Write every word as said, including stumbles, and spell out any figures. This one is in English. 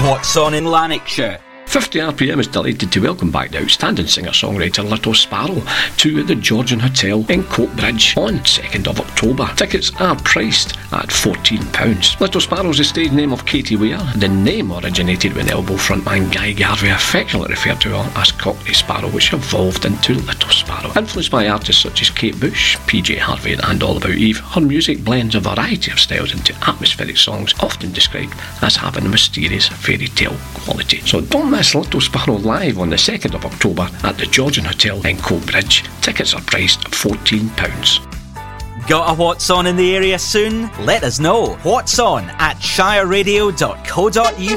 What's on in Lanarkshire? fifty R P M is delighted to welcome back the outstanding singer-songwriter Little Sparrow to the Georgian Hotel in Coatbridge on second of October. Tickets are priced at fourteen pounds. Little Sparrow is the stage name of Katie Weir. The name originated when Elbow frontman Guy Garvey affectionately referred to her as Cockney Sparrow, which evolved into Little Sparrow. Influenced by artists such as Kate Bush, P J Harvey and All About Eve, her music blends a variety of styles into atmospheric songs, often described as having a mysterious fairy tale quality. So don't miss Little Sparrow live on the second of October at the Georgian Hotel in Coatbridge. Tickets are priced at fourteen pounds. Got a What's On in the area soon? Let us know. What's On at shire radio dot co dot uk.